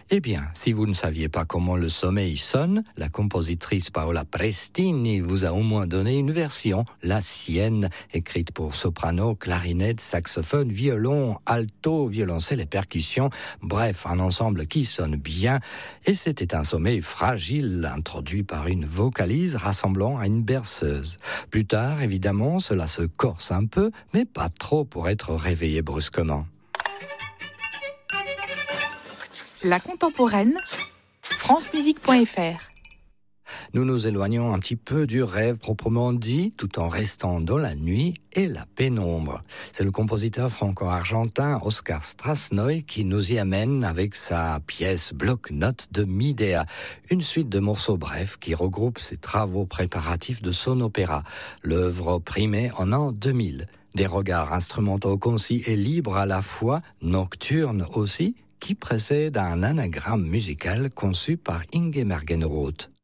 Eh bien, si vous ne saviez pas comment le sommeil sonne, la compositrice Paola Prestini vous a au moins donné une version, la sienne, écrite pour soprano, clarinette, saxophone, violon, alto, violoncelle et percussions, bref, un ensemble qui sonne bien. Et c'était un sommeil fragile, introduit par une vocalise rassemblant à une berceuse. Plus tard, évidemment, cela se corse un peu, mais pas trop pour être réveillé brusquement. La contemporaine, francemusique.fr. Nous nous éloignons un petit peu du rêve proprement dit, tout en restant dans la nuit et la pénombre. C'est le compositeur franco-argentin Oscar Strasnoy qui nous y amène avec sa pièce bloc-notes de Midea, une suite de morceaux brefs qui regroupe ses travaux préparatifs de son opéra, l'œuvre primée en an 2000. Des regards instrumentaux concis et libres à la fois, nocturnes aussi, qui précède un anagramme musical conçu par Inge Mergenroth.